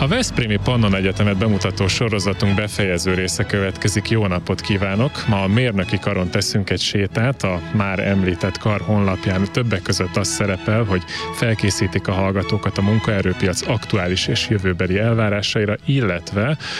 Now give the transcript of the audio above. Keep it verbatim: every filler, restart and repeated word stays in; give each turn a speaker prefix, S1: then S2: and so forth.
S1: Veszprémi Pannon Egyetemet bemutató sorozatunk befejező része következik. Jó napot kívánok! Ma a Mérnöki Karon teszünk egy sétát, a már említett kar honlapján többek között az szerepel, hogy felkészítik a hallgatókat a munkaerőpiac aktuális és jövőbeli elvárásaira, illetve